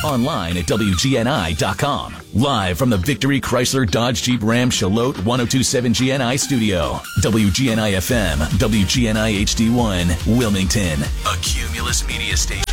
Online at WGNI.com. Live from the Victory Chrysler Dodge Jeep Ram Charlotte 1027 GNI studio. WGNI FM, WGNI HD1, Wilmington. A Cumulus Media Station.